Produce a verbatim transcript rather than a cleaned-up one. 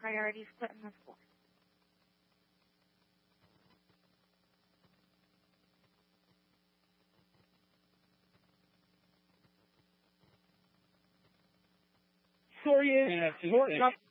priority split in the school. Story is, Yeah, North, it's- not,